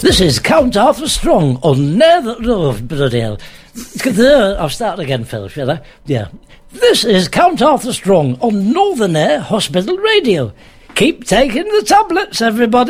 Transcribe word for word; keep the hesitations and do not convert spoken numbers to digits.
This is Count Arthur Strong on Never... Oh, bloody hell. I'll start again, Phil, shall I? Yeah. This is Count Arthur Strong on Northern Air Hospital Radio. Keep taking the tablets, everybody.